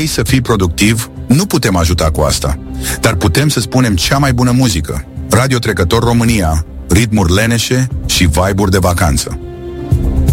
să fii productiv, nu putem ajuta cu asta. Dar putem să spunem cea mai bună muzică. Radio Trecător România, ritmuri leneșe și vibe-uri de vacanță.